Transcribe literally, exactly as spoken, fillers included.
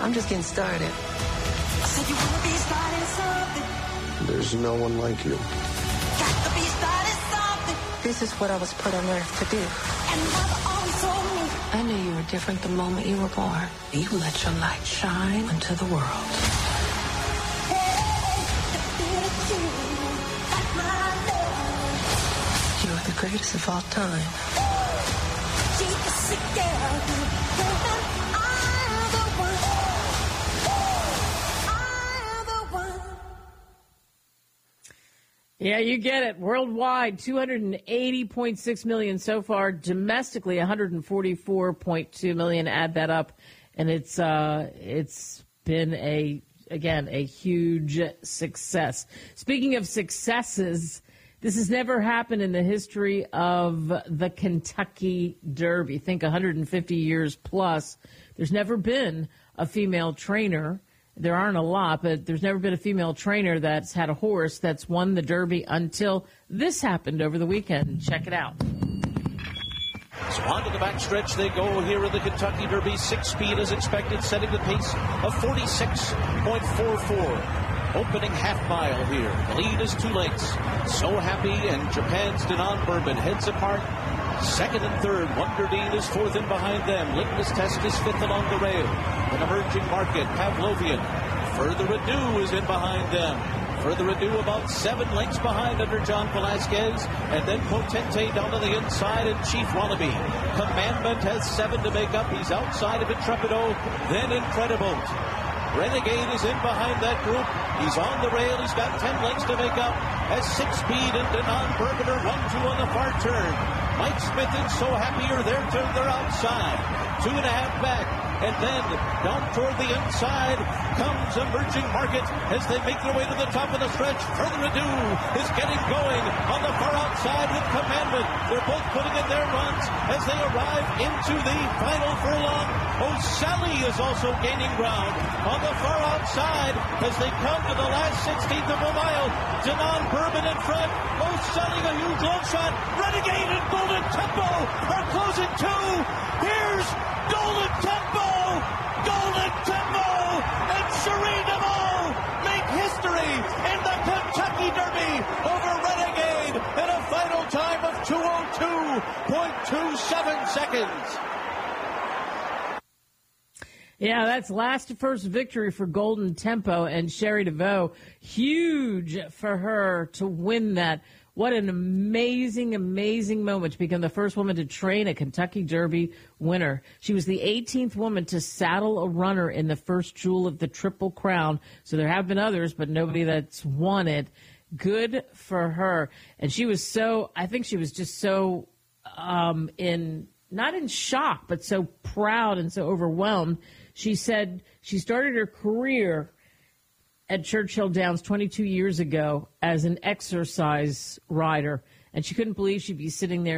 I'm just getting started. I said you wanna be starting something. There's no one like you. Got to be starting something. This is what I was put on earth to do. And mother always told me. I knew you were different the moment you were born. You let your light shine into the world. Hey, the feel of you, like my love. You are the greatest of all time. Keep us together. I'm the one. I'm the one. Yeah, you get it. Worldwide, two hundred eighty point six million so far. Domestically, one hundred forty-four point two million. Add that up, and it's uh, it's been a again a huge success. Speaking of successes, this has never happened in the history of the Kentucky Derby. Think one hundred fifty years plus. There's never been a female trainer. There aren't a lot, but there's never been a female trainer that's had a horse that's won the Derby until this happened over the weekend. Check it out. So on to the backstretch they go here in the Kentucky Derby. Six speed as expected, setting the pace of forty-six point four four. Opening half mile here. The lead is two lengths. So Happy and Japan's Denon Bourbon heads apart. Second and third. Wonder Dean is fourth in behind them. Litmus Test is fifth along the rail. An Emerging Market, Pavlovian. Further Ado is in behind them. Further Ado about seven lengths behind under John Velasquez. And then Potente down to the inside and Chief Wannabe. Commandment has seven to make up. He's outside of Intrepido. Then Incredible. Renegade is in behind that group. He's on the rail. He's got ten lengths to make up. As Six Speed and Denon Bourbon are one two on the far turn. Mike Smith and So Happy are there to their outside. Two and a half back. And then down toward the inside comes Emerging Market as they make their way to the top of the stretch. Further Ado is getting going on the far outside with Commandment. They're both putting in their runs as they arrive into the final furlong. O'Sally is also gaining ground on the far outside as they come to the last sixteenth of a mile. Denon Bourbon in front. O'Sally a huge long shot. Renegade and Golden Tempo are closing too. Here's Golden Tempo. Golden Tempo and Cherie DeVaux make history in the Kentucky Derby over Renegade in a final time of two oh two point two seven seconds. Yeah, that's last to first victory for Golden Tempo and Cherie DeVaux. Huge for her to win that. What an amazing, amazing moment to become the first woman to train a Kentucky Derby winner. She was the eighteenth woman to saddle a runner in the first jewel of the Triple Crown. So there have been others, but nobody that's won it. Good for her. And she was so, I think she was just so um, in, not in shock, but so proud and so overwhelmed. She said she started her career at Churchill Downs twenty-two years ago as an exercise rider, and she couldn't believe she'd be sitting there